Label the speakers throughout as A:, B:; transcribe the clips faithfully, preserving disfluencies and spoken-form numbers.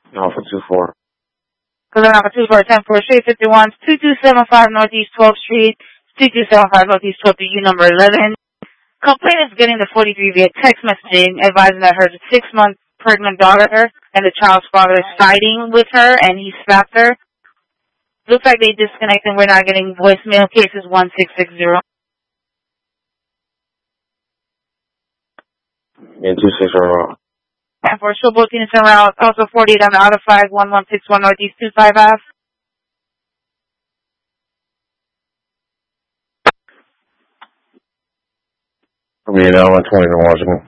A: Alpha two four.
B: Alpha two four, ten four, Street fifty-one, two two seven five Northeast twelfth Street, two two seven five Northeast twelfth, U number eleven. Complainant is getting the forty-three via text messaging advising that her six-month pregnant daughter and the child's father is fighting with her and he slapped her. Looks like they disconnected and we're not getting voicemail. Cases one six six zero.
A: Yeah, two six zero.
B: And for Showboat Units en route, also forty-eight on the out of five, one one six one Northeast two five Ave.
A: I mean, I went twenty to Washington.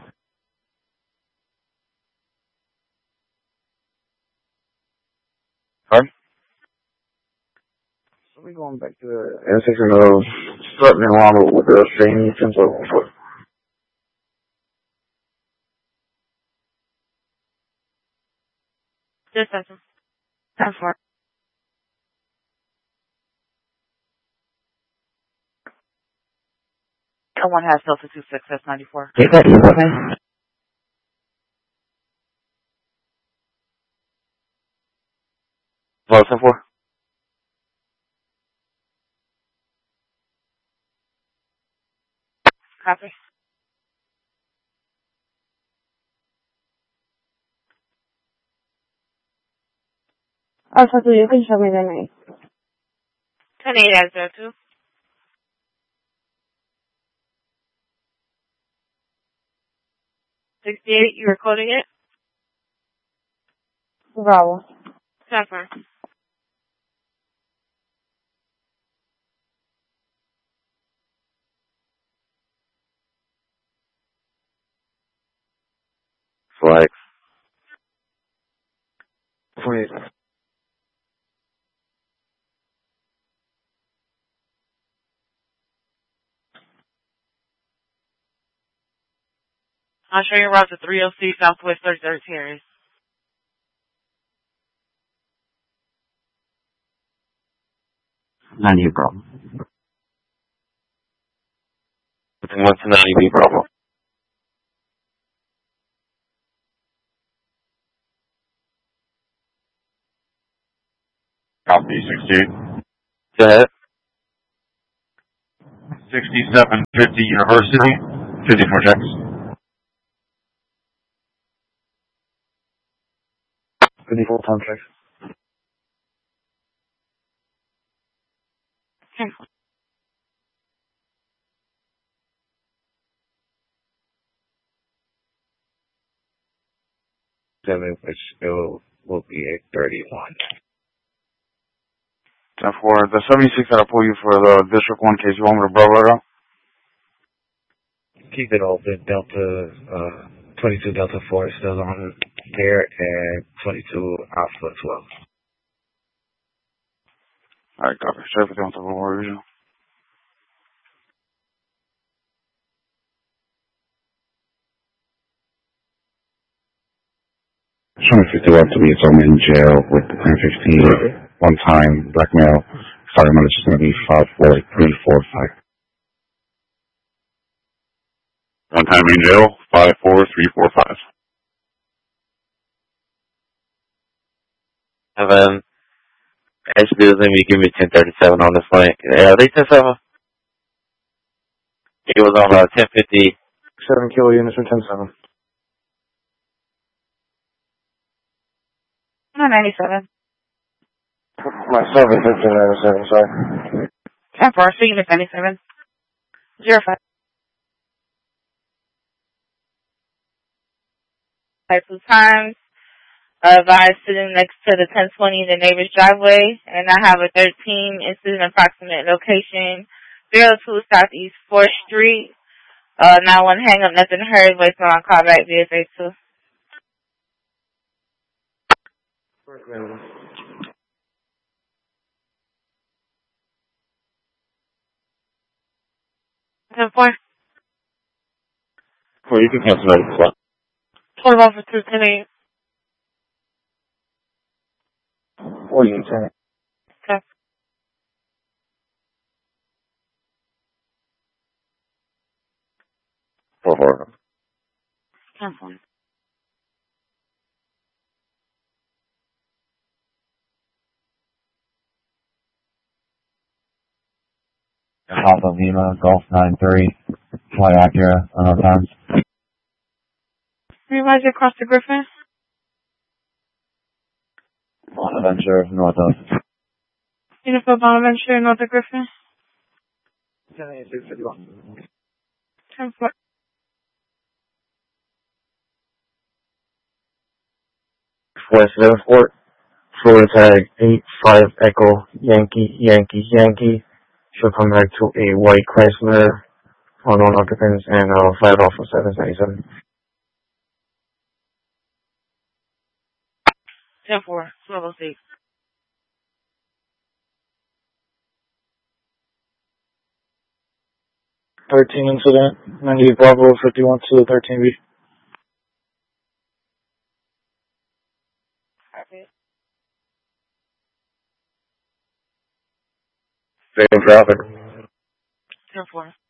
A: Huh? So we going back to the intersection of Sutton and Ronald with the same tempo.
B: Just a second. ten four. One has Delta two six S ninety-four.
A: Is that you, okay? Delta four?
B: Copy. Alpha two, you can show me the name. twenty-eight as zero two. sixty-eight, you were coding it? Bravo. Sapphire.
A: Flag. Wait.
B: I'll show you route to three oh C Southwest thirty-third Terrace.
A: ninety Bravo. What's ninety B Bravo? Copy, sixty-eight. Go ahead. sixty-seven fifty University, fifty-four checks. fifty-four time checks.
B: Okay.
A: Seven, which will, will be a thirty-one. ten four, the seventy-six that I pull you for the District one case, you want me to Bravo it out? Keep it open. Delta, uh, twenty-two Delta four is still on there, and twenty-two Alpha twelve. Alright, copy. Sheriff Delta four original. Showing fifty-one to be its own in jail with the ten fifteen one time blackmail. Starting number is going to be five four three four five. One time in jail, five four three four five.
C: And then, actually, let me give me ten thirty-seven on this one. Are they ten seven? It was on uh, ten fifty.
A: Seven kilo units from ten seven.
B: No, ninety-seven.
A: My seven fifteen ninety-seven, sorry.
B: ten four, so unit ninety-seven. Zero five. Five two times. Uh, guys sitting next to the ten twenty in the neighbor's driveway, and I have a thirteen incident approximate location, zero two Southeast fourth Street. Uh, now one hang up, nothing heard, voicemail on call back via phase two. ten four.
A: Well, you can cancel that as well.
B: twenty-one for two ten eight.
A: Or you can send it.
B: Okay.
A: Four four.
B: ten four.
D: Alpha Lima, Golf nine three, flight Acura, unknown times.
B: Revise across the Griffin.
D: Bonaventure, north of.
B: Uniform Bonaventure, north of Griffin.
D: ten eighty-six fifty-one.
B: ten four.
C: West Airport, Florida tag eight five Echo Yankee Yankee Yankee. Should come back to a white Chrysler, unknown occupants, and uh, flight off of seven seventy-seven.
B: ten four. Level six.
E: thirteen incident, ninety-eight Bravo, fifty-one to thirteen B.
C: Same traffic.
B: ten four.